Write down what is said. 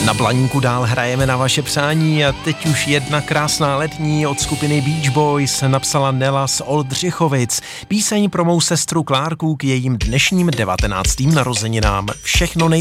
Na Blaníku dál hrajeme na vaše přání a teď už jedna krásná letní od skupiny Beach Boys napsala Nela z Oldřichovic. Píseň pro mou sestru Klárku k jejím dnešním 19. narozeninám. Všechno